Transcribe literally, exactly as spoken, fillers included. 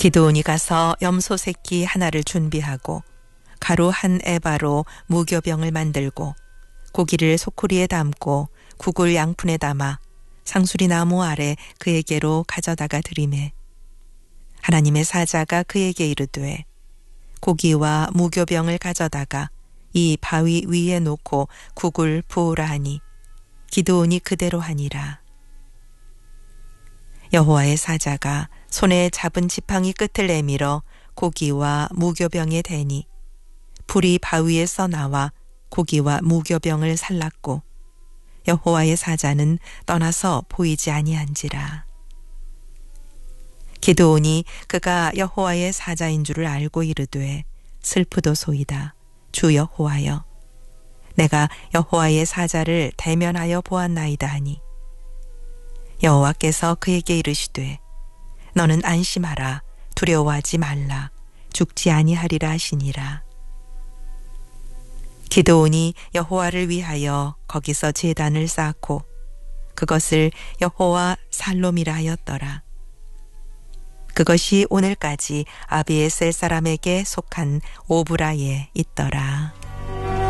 기드온이 가서 염소 새끼 하나를 준비하고 가루 한 에바로 무교병을 만들고 고기를 소쿠리에 담고 국을 양푼에 담아 상수리 나무 아래 그에게로 가져다가 드리매 하나님의 사자가 그에게 이르되 고기와 무교병을 가져다가 이 바위 위에 놓고 국을 부으라 하니 기드온이 그대로 하니라. 여호와의 사자가 손에 잡은 지팡이 끝을 내밀어 고기와 무교병에 대니 불이 바위에서 나와 고기와 무교병을 살랐고 여호와의 사자는 떠나서 보이지 아니한지라. 기드온이 그가 여호와의 사자인 줄을 알고 이르되 슬프도소이다. 주 여호와여, 내가 여호와의 사자를 대면하여 보았나이다 하니 여호와께서 그에게 이르시되 너는 안심하라. 두려워하지 말라. 죽지 아니하리라 하시니라. 기드온이 여호와를 위하여 거기서 제단을 쌓고 그것을 여호와 살롬이라 하였더라. 그것이 오늘까지 아비에셀 사람에게 속한 오브라에 있더라.